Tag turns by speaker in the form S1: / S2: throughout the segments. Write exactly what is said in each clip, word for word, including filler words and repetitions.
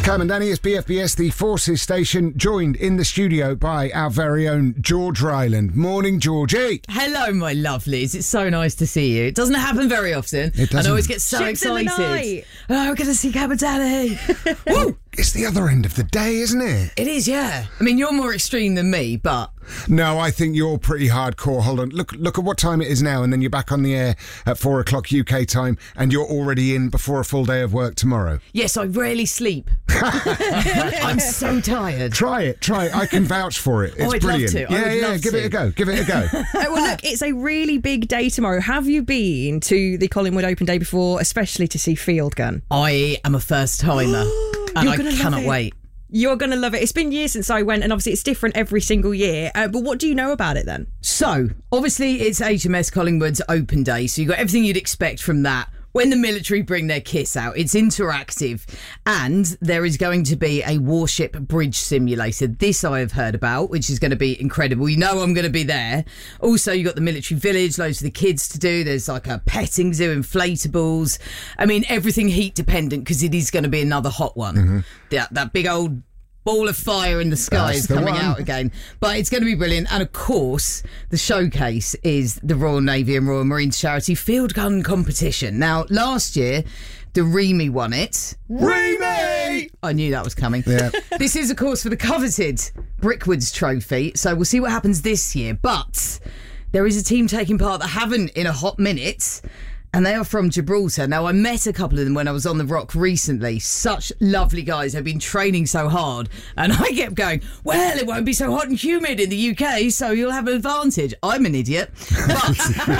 S1: Cam and Danny, it's B F B S, the Forces station, joined in the studio by our very own George Ryland. Morning, Georgie.
S2: Hello, my lovelies. It's so nice to see you. It doesn't happen very often.
S1: It doesn't.
S2: And I always get so
S3: Ships in the
S2: excited.
S3: night.
S2: Oh, we're going to see Cam and Danny. Woo!
S1: It's the other end of the day, isn't it?
S2: It is, yeah. I mean, you're more extreme than me, but...
S1: No, I think you're pretty hardcore. Hold on. Look look at what time it is now, and then you're back on the air at four o'clock U K time, and you're already in before a full day of work tomorrow.
S2: Yes, I rarely sleep. I'm so tired.
S1: Try it, try it. I can vouch for it. It's
S2: Oh, I'd love
S1: brilliant.
S2: to. I
S1: Yeah,
S2: would
S1: yeah,
S2: love
S1: give
S2: to.
S1: it a go. Give it a go.
S3: Uh, well, look, it's a really big day tomorrow. Have you been to the Collingwood Open Day before, especially to see Field Gun?
S2: I am a first timer, and
S3: You're
S2: I
S3: gonna love
S2: cannot
S3: it.
S2: wait.
S3: You're going to love it. It's been years since I went, and obviously it's different every single year. Uh, but what do you know about it then?
S2: So, obviously, it's H M S Collingwood's Open Day, so you've got everything you'd expect from that. When the military bring their kits out, it's interactive, and there is going to be a warship bridge simulator. This I have heard about, which is going to be incredible. You know I'm going to be there. Also, you've got the military village, loads for the kids to do. There's like a petting zoo, inflatables. I mean, everything heat dependent, because it is going to be another hot one. Mm-hmm. That, that big old ball of fire in the sky
S1: That's
S2: is
S1: the
S2: coming
S1: one.
S2: out again. But it's going to be brilliant. And of course, the showcase is the Royal Navy and Royal Marines charity field gun competition. Now, last year, the Remy won it.
S1: Remy!
S2: I knew that was coming.
S1: Yeah.
S2: This is, of course, for the coveted Brickwoods Trophy. So we'll see what happens this year. But there is a team taking part that haven't in a hot minute. And they are from Gibraltar. Now, I met a couple of them when I was on the Rock recently. Such lovely guys. They've been training so hard. And I kept going, well, it won't be so hot and humid in the U K, so you'll have an advantage. I'm an idiot. But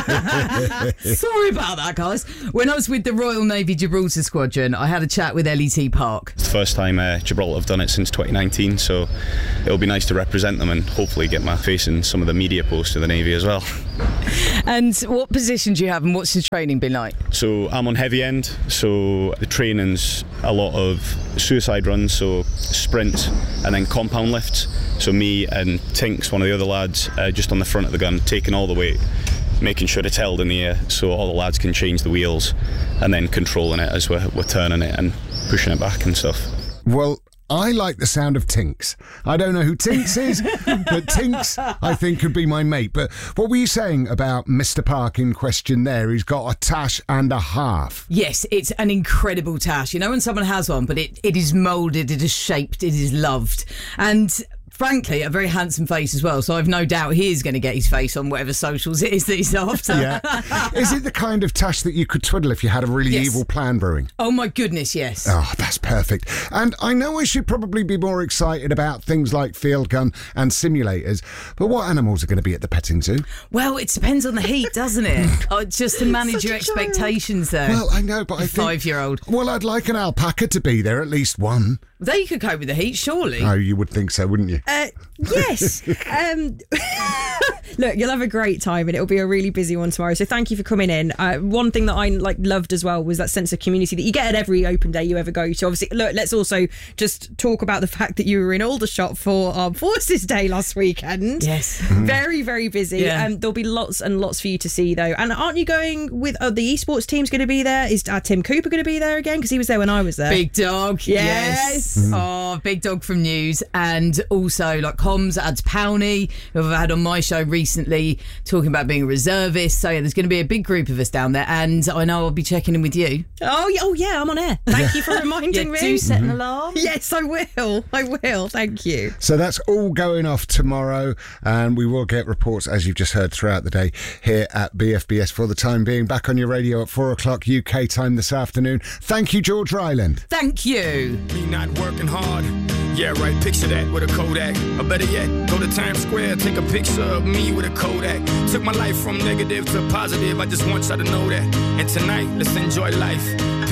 S2: sorry about that, guys. When I was with the Royal Navy Gibraltar Squadron, I had a chat with L E T Park.
S4: It's the first time uh, Gibraltar have done it since twenty nineteen, so it'll be nice to represent them and hopefully get my face in some of the media posts of the Navy as well.
S2: And what position do you have and what's your training been like?
S4: So I'm on heavy end, so the training's a lot of suicide runs, so sprint and then compound lifts. So me and Tinks, one of the other lads, uh, just on the front of the gun, taking all the weight, making sure it's held in the air so all the lads can change the wheels and then controlling it as we're, we're turning it and pushing it back and stuff.
S1: Well, I like the sound of Tinks. I don't know who Tinks is, but Tinks, I think, could be my mate. But what were you saying about Mister Park in question there? He's got a tash and a half.
S2: Yes, it's an incredible tash. You know when someone has one, but it, it is moulded, it is shaped, it is loved. And frankly, a very handsome face as well. So I've no doubt he is going to get his face on whatever socials it is that he's after.
S1: Yeah. Is it the kind of tash that you could twiddle if you had a really
S2: Yes.
S1: evil plan brewing?
S2: Oh my goodness, yes.
S1: Oh, that's perfect. And I know I should probably be more excited about things like field gun and simulators, but what animals are going to be at the petting zoo?
S2: Well, it depends on the heat, doesn't it? Oh, just to manage
S3: Such
S2: your
S3: a child.
S2: expectations there.
S1: Well, I know, but I
S2: A
S1: think...
S2: five-year-old.
S1: Well, I'd like an alpaca to be there, at least one.
S2: They could cope with the heat, surely.
S1: Oh, you would think so, wouldn't you?
S3: Uh, yes. um, look, you'll have a great time, and it'll be a really busy one tomorrow. So thank you for coming in. Uh, one thing that I like loved as well was that sense of community that you get at every open day you ever go to. Obviously, look, let's also just talk about the fact that you were in Aldershot for Armed Forces Day last weekend.
S2: Yes.
S3: Very, very busy.
S2: Yeah.
S3: Um, there'll be lots and lots for you to see, though. And aren't you going with uh, the esports team's going to be there? Is uh, Tim Cooper going to be there again? Because he was there when I was there.
S2: Big Dog,
S3: Yes.
S2: yes. Oh, Big Dog from News. And also, like, comms, Ads Powney, who I've had on my show recently, talking about being a reservist. So, yeah, there's going to be a big group of us down there. And I know I'll be checking in with you.
S3: Oh, yeah, oh, yeah, I'm on air. Thank you for reminding
S2: Yeah,
S3: me.
S2: do set an alarm.
S3: Yes, I will. I will. Thank you.
S1: So that's all going off tomorrow, and we will get reports, as you've just heard, throughout the day here at B F B S. For the time being, back on your radio at four o'clock U K time this afternoon. Thank you, George Ryland.
S2: Thank you.
S5: Me not working hard. Yeah, right, picture that with a Kodak. Or better yet, go to Times Square, take a picture of me with a Kodak. Took my life from negative to positive, I just want y'all to know that. And tonight, let's enjoy life.